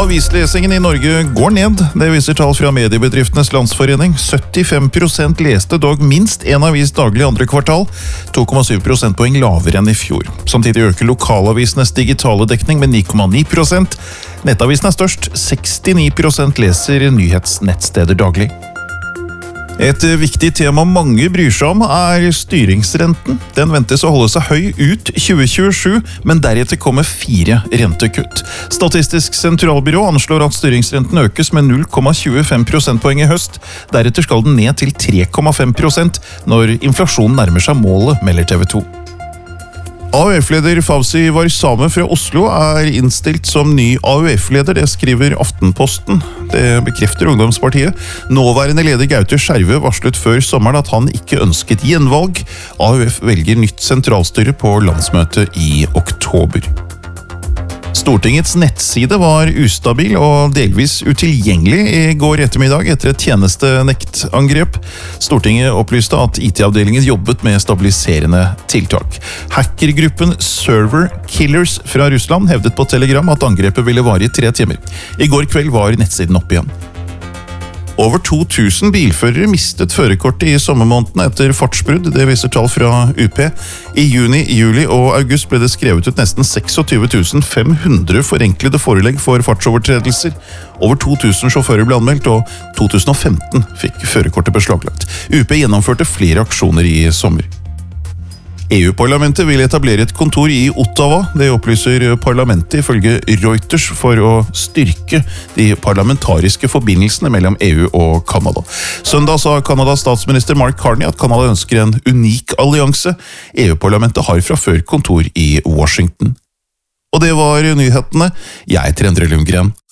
Avislesingen i Norge går ned. Det viser tall fra Mediebedriftenes Landsforening. 75% leste dog minst en avis daglig andre kvartal, 2,7 prosentpoeng lavere enn i fjor. Samtidig øker lokalavisenes digitale dekning med 9,9%. Nettavisen er størst, 69% leser nyhetsnettsteder daglig. Et viktig tema mange bryr seg om er styringsrenten. Den ventes å holde seg høy ut 2027, men deretter kommer 4 rentekutt. Statistisk sentralbyrå anslår at styringsrenten økes med 0,25 prosentpoeng i høst. Deretter skal den ned til 3,5% når inflasjonen nærmer seg målet, melder TV 2. AUF-leder Fawzi Warsame fra Oslo er innstilt som ny AUF-leder, det skriver Aftenposten. Det bekrefter Ungdomspartiet. Nåværende leder Gaute Skjerve varslet før sommeren at han ikke ønsket gjenvalg. AUF velger nytt sentralstyre på landsmøtet i oktober. Stortingets nettside var ustabil og delvis utilgjengelig i går ettermiddag etter et tjenestenektangrep. Stortinget opplyste at IT-avdelingen jobbet med stabiliserende tiltak. Hackergruppen Server Killers fra Russland hevdet på Telegram at angrepet ville vare i 3 timer. I går kveld var nettsiden opp igjen. Over 2000 bilførere mistet førerkortet i sommermånedene etter fartsbrudd, det viser tall fra UP. I juni, juli og august ble det skrevet ut nesten 26 500 forenklede forelegg for fartsovertredelser. Over 2000 sjåfører ble anmeldt, og 2015 fikk førerkortet beslaglagt. UP gjennomførte flere aksjoner i sommer. EU-parlamentet vil etablere et kontor i Ottawa. Det opplyser parlamentet ifølge Reuters for å styrke de parlamentariske forbindelsene mellom EU og Kanada. Søndag sa Kanadas statsminister Mark Carney at Kanada ønsker en unik allianse. EU-parlamentet har fra før kontor i Washington. Og det var nyhetene. Jeg heter Endre Lundgren.